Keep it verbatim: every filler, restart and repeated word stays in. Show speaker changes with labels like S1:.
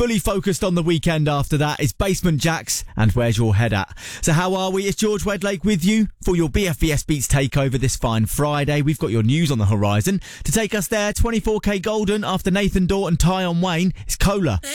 S1: Fully focused on the weekend after that is Basement Jaxx and Where's Your Head At? So how are we? It's George Wedlake with you for your B F B S Beats takeover this fine Friday. We've got your news on the horizon. To take us there, twenty-four K Golden after Nathan Dawe and Tyon Wayne, it's Cola.